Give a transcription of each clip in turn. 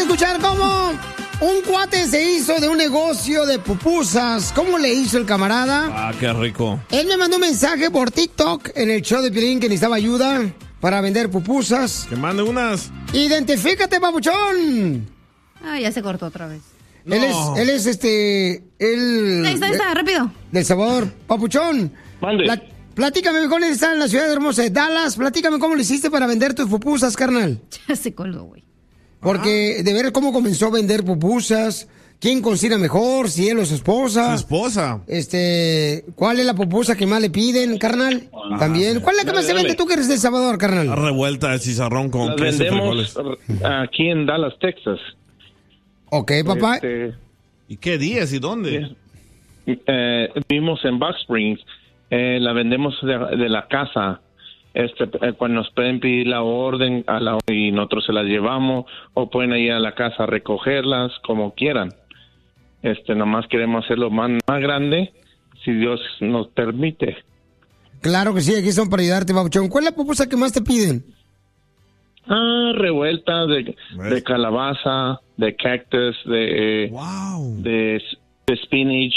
escuchar cómo un cuate se hizo de un negocio de pupusas. ¿Cómo le hizo el camarada? Ah, qué rico. Él me mandó un mensaje por TikTok en el show de Piolín que necesitaba ayuda para vender pupusas. Que mande unas. ¡Identifícate, papuchón! Ah, ya se cortó otra vez. No. Él es Ahí está, rápido. Del Salvador. Papuchón. Mande. Platícame, mejor él está en la ciudad hermosa de Dallas. Platícame cómo le hiciste para vender tus pupusas, carnal. Ya se colgó, güey. Porque de ver cómo comenzó a vender pupusas, quién cocina mejor, si él o su esposa. Su esposa. ¿Cuál es la pupusa que más le piden, carnal? También. ¿Cuál es la que más se vende tú que eres de El Salvador, carnal? La revuelta de chicharrón con Las queso y vendemos frijoles. aquí en Dallas, Texas. Ok, papá. ¿Y qué días y dónde? Vivimos en Box Springs. La vendemos de la casa. Cuando nos pueden pedir la orden y nosotros se las llevamos, o pueden ir a la casa a recogerlas, como quieran. Nomás queremos hacerlo más grande, si Dios nos permite. Claro que sí, aquí son para ayudarte, papuchón. ¿Cuál es la pupusa que más te piden? Revuelta de calabaza, de cactus, de spinach,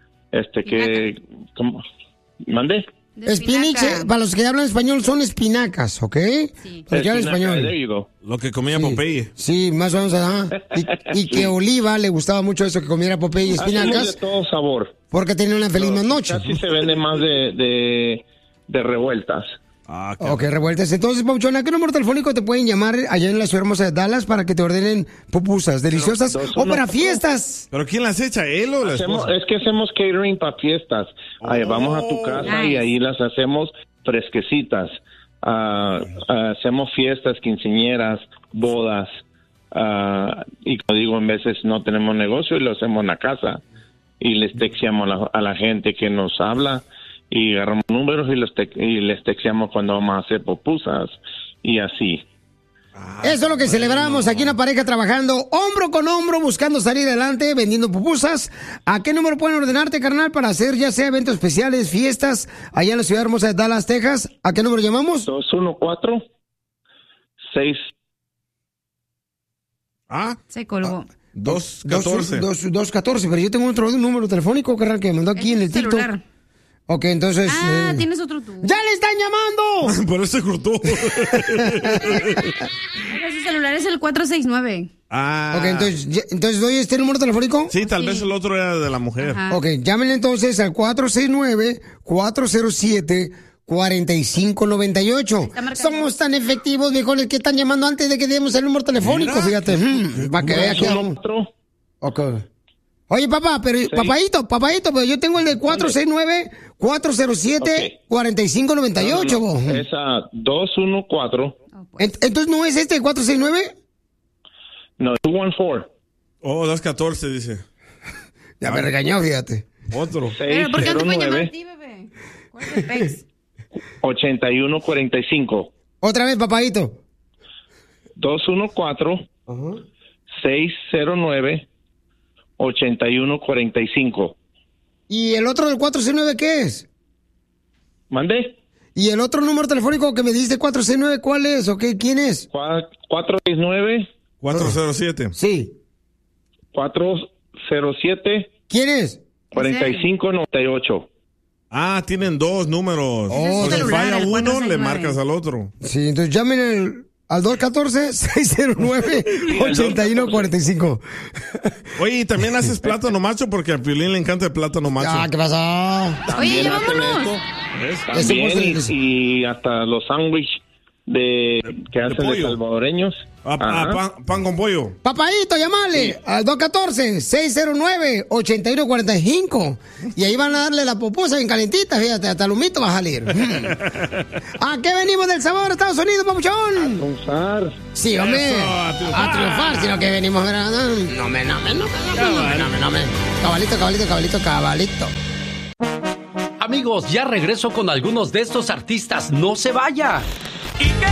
¿mande? Spinach, para los que hablan español, son espinacas, ¿ok? Sí. Los que hablan español. Lo que comía Popeye. Sí, más o menos, ajá. Y que Oliva le gustaba mucho eso, que comiera Popeye y espinacas. De todo sabor. Porque tenía una feliz más noche. Casi se vende más de revueltas. Ok, revueltas. Entonces, Pauchón, ¿a qué número telefónico te pueden llamar allá en la ciudad hermosa de Dallas para que te ordenen pupusas deliciosas o para fiestas? ¿Pero quién las echa, él o la esposa? Es que hacemos catering para fiestas. Vamos a tu casa y ahí las hacemos fresquecitas. Hacemos fiestas, quinceañeras, bodas. Y como digo, en veces no tenemos negocio y lo hacemos en la casa. Y les texteamos a la gente que nos habla. Y agarramos números y les texteamos cuando vamos a hacer pupusas y así. Eso es lo que celebramos aquí, una pareja trabajando hombro con hombro, buscando salir adelante, vendiendo pupusas. ¿A qué número pueden ordenarte, carnal, para hacer ya sea eventos especiales, fiestas, allá en la ciudad hermosa de Dallas, Texas? ¿A qué número llamamos? 214-6... Se colgó. 214, pero yo tengo otro número telefónico, carnal, que me mandó aquí en el TikTok. Celular. Ok, entonces... tienes otro tú. ¡Ya le están llamando! Por eso se cortó. Su celular es el 469. Ah. Ok, entonces ¿doy este número telefónico? Sí, tal vez el otro era de la mujer. Ajá. Ok, llámenle entonces al 469-407-4598. Somos tan efectivos, viejones, que están llamando antes de que demos el número telefónico, mira, fíjate. Para que veas que... Ok. Oye, papá, pero papayito, pero yo tengo el de 469-407-4598. No, esa 214. Entonces, ¿no es este 469? No, 214. Oh, 214 dice. Ya me regañó, fíjate. Otro. Pero ¿por qué no te pueden llamar a ti, bebé? ¿Cuál es el PEX? 8145. Otra vez, papayito. 214-609-8145. ¿Y el otro del 469 qué es? ¿Mandé? ¿Y el otro número telefónico que me diste 469 cuál es o qué? ¿Quién es? 469. 407. Sí. 407. ¿Quién es? 4598. Ah, tienen dos números. Oh, si falla uno, le marcas al otro. Sí, entonces llamen al 214-609-8145. Oye, ¿y también haces plátano macho? Porque a Piolín le encanta el plátano macho. Ah, ¿qué pasó? Oye, ya vámonos. También, y hasta los sándwiches que hacen los salvadoreños. Pan con pollo. Papayito, llamale al 214-609-8145. Y ahí van a darle la pupusa bien calentita, fíjate, hasta el humito va a salir. ¿A qué venimos del sabor de Estados Unidos, papuchón? A triunfar. Sí, hombre. Eso, a triunfar, sino que venimos. No me. Cabalito. Amigos, ya regreso con algunos de estos artistas. No se vaya.